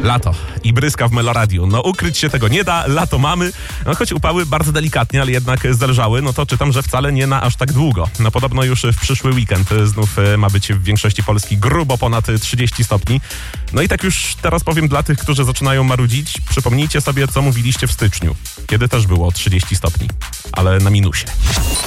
Lato i bryska w Meloradiu. No ukryć się tego nie da, lato mamy, no choć upały bardzo delikatnie, ale jednak zależały, no to czytam, że wcale nie na aż tak długo. No podobno już w przyszły weekend znów ma być w większości Polski grubo ponad 30 stopni. No i tak już teraz powiem dla tych, którzy zaczynają marudzić, przypomnijcie sobie, co mówiliście w styczniu, kiedy też było 30 stopni, ale na minusie.